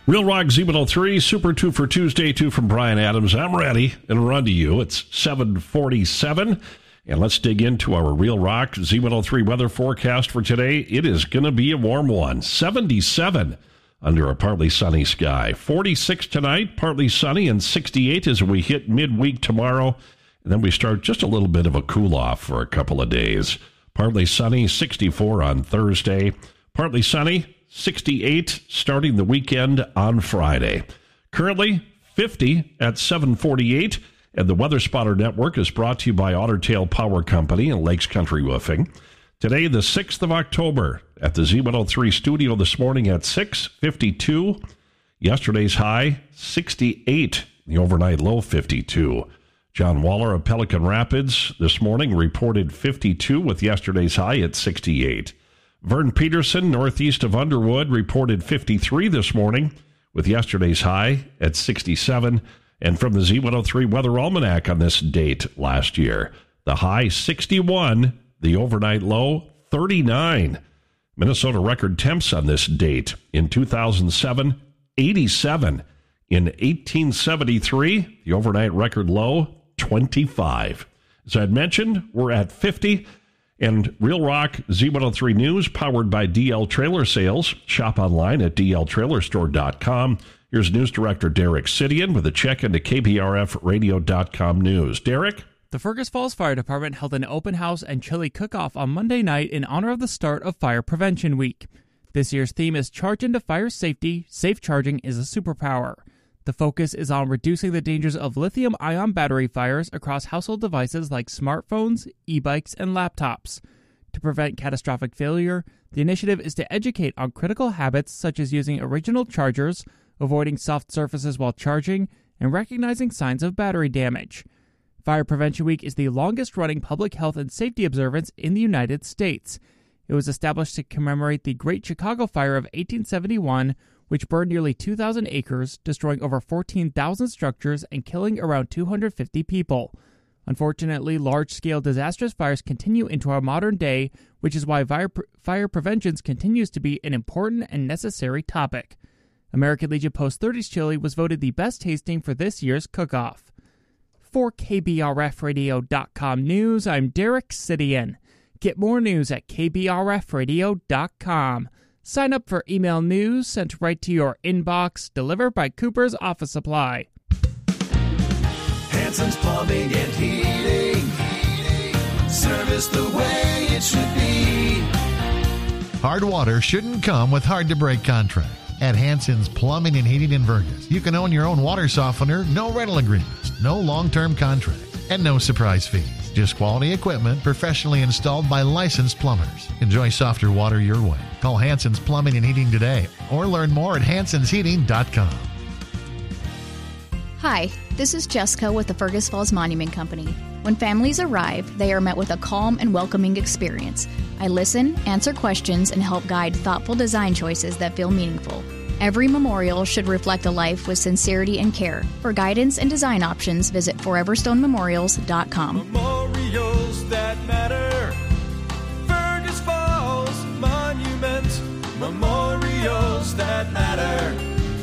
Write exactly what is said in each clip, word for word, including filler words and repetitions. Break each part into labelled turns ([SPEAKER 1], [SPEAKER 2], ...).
[SPEAKER 1] Real Rock Z one oh three, Super two for Tuesday, two from Brian Adams. I'm ready and run to you. It's seven forty-seven, and let's dig into our Real Rock Z one oh three weather forecast for today. It is going to be a warm one, seventy-seven under a partly sunny sky. forty-six tonight, partly sunny, and sixty-eight as we hit midweek tomorrow. And then we start just a little bit of a cool-off for a couple of days. Partly sunny, sixty-four on Thursday. Partly sunny, sixty-eight starting the weekend on Friday. Currently, fifty at seven forty-eight, and the Weather Spotter Network is brought to you by Otter Tail Power Company and Lakes Country Roofing. Today, the sixth of October, at the Z one oh three studio this morning at six fifty-two. Yesterday's high, sixty-eight. The overnight low, fifty-two. John Waller of Pelican Rapids this morning reported fifty-two with yesterday's high at sixty-eight. Vern Peterson, northeast of Underwood, reported fifty-three this morning with yesterday's high at sixty-seven. And from the Z one oh three Weather Almanac on this date last year, the high sixty-one, the overnight low thirty-nine. Minnesota record temps on this date in two thousand seven, eighty-seven. In eighteen seventy-three, the overnight record low twenty-five. As I had mentioned, we're at fifty. And Real Rock Z one oh three News, powered by D L Trailer Sales. Shop online at d l trailer store dot com. Here's News Director Derek Sidian with a check into k b r f radio dot com news. Derek?
[SPEAKER 2] The Fergus Falls Fire Department held an open house and chili cook-off on Monday night in honor of the start of Fire Prevention Week. This year's theme is Charge into Fire Safety, Safe Charging is a Superpower. The focus is on reducing the dangers of lithium-ion battery fires across household devices like smartphones, e-bikes, and laptops. To prevent catastrophic failure, the initiative is to educate on critical habits such as using original chargers, avoiding soft surfaces while charging, and recognizing signs of battery damage. Fire Prevention Week is the longest-running public health and safety observance in the United States. It was established to commemorate the Great Chicago Fire of eighteen seventy-one, which burned nearly two thousand acres, destroying over fourteen thousand structures and killing around two hundred fifty people. Unfortunately, large-scale disastrous fires continue into our modern day, which is why fire, pre- fire prevention continues to be an important and necessary topic. American Legion Post thirty's chili was voted the best tasting for this year's cook-off. For k b r f radio dot com news, I'm Derek Sidian. Get more news at k b r f radio dot com. Sign up for email news sent right to your inbox, delivered by Cooper's Office Supply.
[SPEAKER 3] Hanson's Plumbing and Heating. Service the way it should be.
[SPEAKER 4] Hard water shouldn't come with hard-to-break contracts. At Hanson's Plumbing and Heating in Vergas, you can own your own water softener, no rental agreements, no long-term contract, and no surprise fees. Just quality equipment professionally installed by licensed plumbers. Enjoy softer water your way. Call Hanson's Plumbing and Heating today or learn more at hansons heating dot com.
[SPEAKER 5] Hi, this is Jessica with the Fergus Falls Monument Company. When families arrive, they are met with a calm and welcoming experience. I listen, answer questions, and help guide thoughtful design choices that feel meaningful. Every memorial should reflect a life with sincerity and care. For guidance and design options, visit forever stone memorials dot com.
[SPEAKER 3] Memorials that matter. Fergus Falls Monument. Memorials that matter.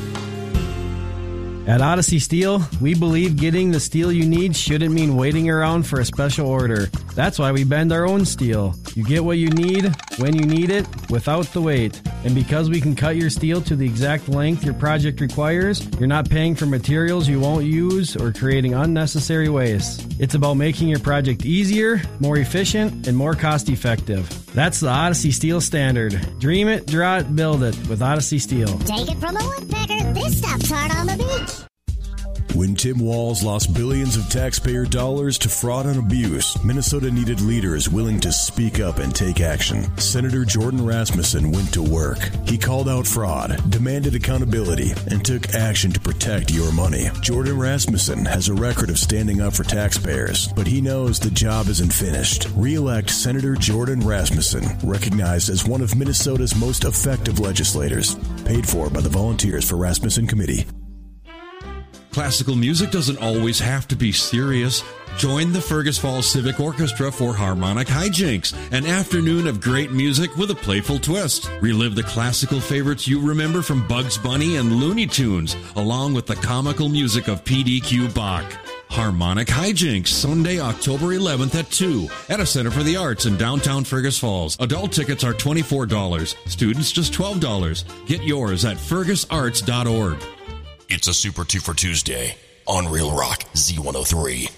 [SPEAKER 6] At Odyssey Steel, we believe getting the steel you need shouldn't mean waiting around for a special order. That's why we bend our own steel. You get what you need, when you need it, without the wait. And because we can cut your steel to the exact length your project requires, you're not paying for materials you won't use or creating unnecessary waste. It's about making your project easier, more efficient, and more cost-effective. That's the Odyssey Steel standard. Dream it, draw it, build it with Odyssey Steel.
[SPEAKER 7] Take it from a woodpecker, this stuff's hard on the beach.
[SPEAKER 8] When Tim Walz lost billions of taxpayer dollars to fraud and abuse, Minnesota needed leaders willing to speak up and take action. Senator Jordan Rasmussen went to work. He called out fraud, demanded accountability, and took action to protect your money. Jordan Rasmussen has a record of standing up for taxpayers, but he knows the job isn't finished. Re-elect Senator Jordan Rasmussen, recognized as one of Minnesota's most effective legislators. Paid for by the Volunteers for Rasmussen Committee.
[SPEAKER 9] Classical music doesn't always have to be serious. Join the Fergus Falls Civic Orchestra for Harmonic Hijinks, an afternoon of great music with a playful twist. Relive the classical favorites you remember from Bugs Bunny and Looney Tunes, along with the comical music of P D Q Bach. Harmonic Hijinks, Sunday, October eleventh at two at a Center for the Arts in downtown Fergus Falls. Adult tickets are twenty-four dollars. Students just twelve dollars. Get yours at fergus arts dot org.
[SPEAKER 10] It's a Super two for Tuesday on Real Rock Z one oh three.